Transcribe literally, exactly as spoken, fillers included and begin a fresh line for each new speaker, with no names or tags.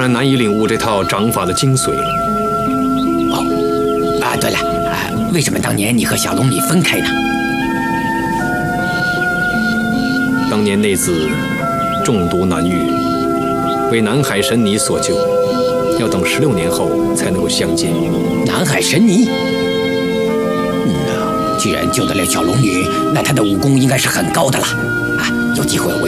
然难以领悟这套掌法的精髓了。
哦，啊，对了，啊，为什么当年你和小龙女分开呢？
当年内子中毒难愈，为南海神尼所救，要等十六年后才能够相见。
南海神尼？嗯啊，既然救得了小龙女，那她的武功应该是很高的了。啊，有机会我。